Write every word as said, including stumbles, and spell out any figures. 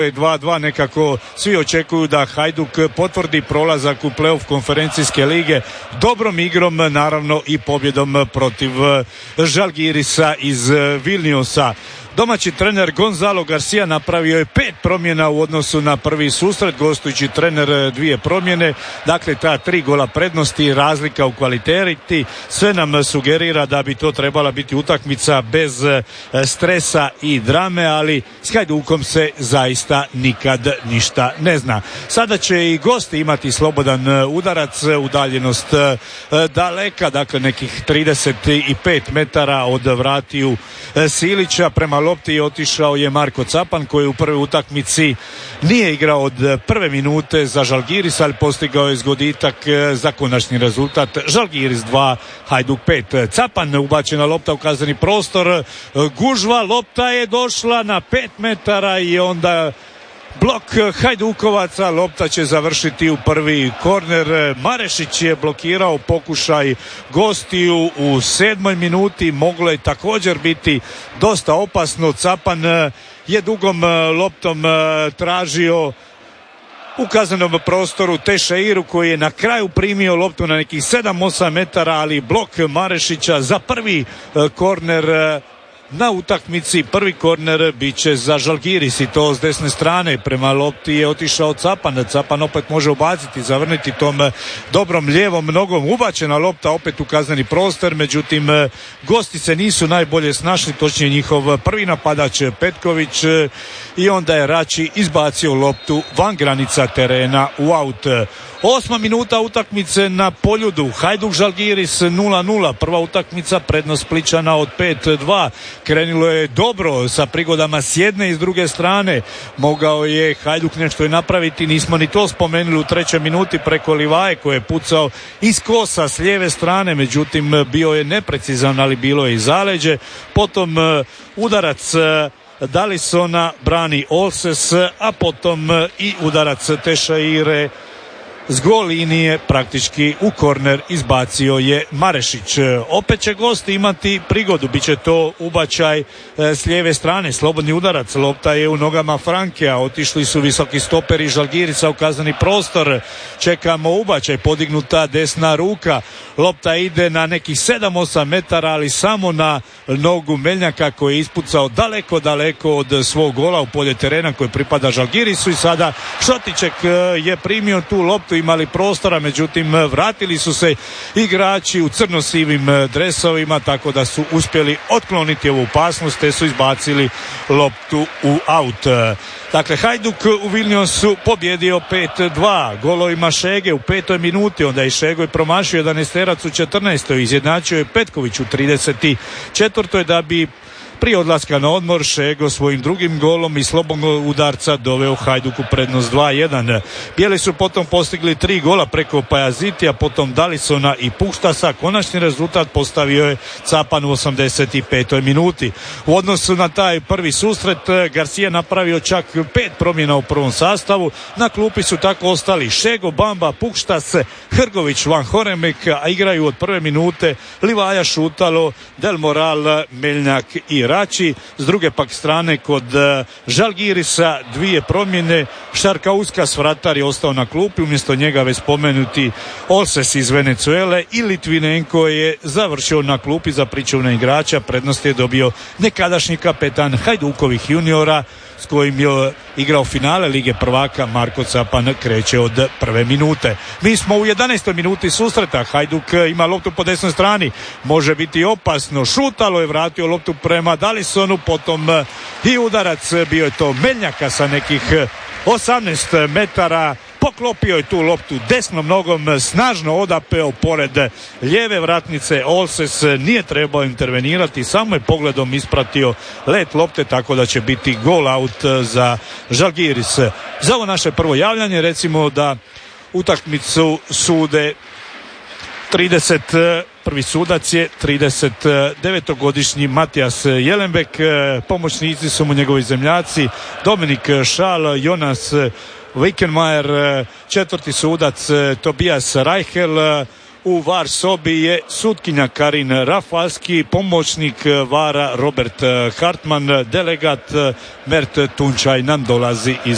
dva dva, nekako svi očekuju da Hajduk potvrdi prolazak u play-off konferencijske lige dobrom igrom, naravno i pobjedom protiv Žalgirisa iz Vilniusa. Domaći trener Gonzalo Garcia napravio je pet promjena u odnosu na prvi susret, gostujući trener dvije promjene, dakle ta tri gola prednosti, razlika u kvaliteti, sve nam sugerira da bi to trebala biti utakmica bez stresa i drame, ali s Hajdukom se zaista nikad ništa ne zna. Sada će i gosti imati slobodan udarac, udaljenost daleka, dakle nekih trideset pet metara od vratiju Silića. Prema lopti otišao je Marko Capan, koji u prvoj utakmici nije igrao od prve minute za Žalgiris, ali postigao je zgoditak za konačni rezultat. Žalgiris dva, Hajduk pet. Capan, ubačena lopta u kazneni prostor, gužva, lopta je došla na pet metara i onda blok Hajdukovaca, lopta će završiti u prvi korner. Marešić je blokirao pokušaj gostiju u sedmoj minuti, moglo je također biti dosta opasno. Capan je dugom loptom tražio u kaznenom prostoru Tešeiru, koji je na kraju primio loptu na nekih sedam osam metara, ali blok Marešića za prvi korner na utakmici. Prvi korner bit će za Žalgiris i to s desne strane. Prema lopti je otišao Capan. Capan opet može ubaciti, zavrniti tom dobrom lijevom nogom. Ubačena lopta opet u kazneni prostor, međutim gosti se nisu najbolje snašli, točnije njihov prvi napadač Petković, i onda je Rači izbacio loptu van granica terena u aut. Osma minuta utakmice na Poljudu. Hajduk Žalgiris nula nula. Prva utakmica, prednost Splićana od pet dva. Krenulo je dobro sa prigodama s jedne i s druge strane. Mogao je Hajduk nešto i napraviti, nismo ni to spomenuli u trećoj minuti preko Livaje, koji je pucao iz kosa s lijeve strane, međutim bio je neprecizan, ali bilo je i zaleđe. Potom udarac Dalisona brani Olses, a potom i udarac Tešeire s gol linije praktički u korner izbacio je Marešić. Opet će gosti imati prigodu, bit će to ubačaj s lijeve strane, slobodni udarac, lopta je u nogama Frankea, otišli su visoki stoperi Žalgirisa u kazneni prostor, čekamo ubačaj, podignuta desna ruka, lopta ide na nekih sedam osam metara, ali samo na nogu Meljnjaka, koji je ispucao daleko daleko od svog gola u polje terena koji pripada Žalgirisu, i sada Šotićek je primio tu loptu, imali prostora, međutim vratili su se igrači u crno-sivim dresovima, tako da su uspjeli otkloniti ovu opasnost te su izbacili loptu u aut. Dakle, Hajduk u Vilniusu pobjedio pet dva golovima Šege u petoj minuti, onda je Šegoj promašio jedanaesterac u četrnaestoj, izjednačio je Petković u trideset četvrtoj da bi prije odlaska na odmor Šego svojim drugim golom i slobodnog udarca doveo Hajduk u prednost dva jedan. Bijeli su potom postigli tri gola preko Pajazitija, potom Dalisona i Puštasa. Konačni rezultat postavio je Capan u osamdeset petoj minuti. U odnosu na taj prvi susret Garcia napravio čak pet promjena u prvom sastavu. Na klupi su tako ostali Šego, Bamba, Puštas, Hrgović, Van Horemek, a igraju od prve minute Livaja, Šutalo, Del Moral, Meljnjak i Rači. S druge pak strane kod Žalgirisa dvije promjene. Šarkauskas, vratar, je ostao na klupi, umjesto njega već spomenuti Olses iz Venezuele, i Litvinenko je završio na klupi za pričuvne igrača. Prednost je dobio nekadašnji kapetan Hajdukovih juniora s kojim je igrao finale Lige prvaka Marko Capan, kreće od prve minute. Mi smo u jedanaestoj minuti susreta. Hajduk ima loptu po desnoj strani, može biti opasno. Šutalo je vratio loptu prema Dalisonu, potom i udarac, bio je to Meljnjaka sa nekih osamnaest metara. Poklopio je tu loptu desnom nogom, snažno odapeo pored lijeve vratnice. Olses nije trebao intervenirati, samo je pogledom ispratio let lopte, tako da će biti gol out za Žalgiris. Za ovo naše prvo javljanje recimo da utakmicu sude trideset Prvi sudac je trideset devetogodišnji Matijas Jelenbek, pomoćnici su mu njegovi zemljaci Dominik Šal, Jonas Wickenmajer, četvrti sudac Tobias Reichel. U var sobi je sutkinja Karin Rafalski, pomoćnik vara Robert Hartman, delegat Mert Tunčaj nam dolazi iz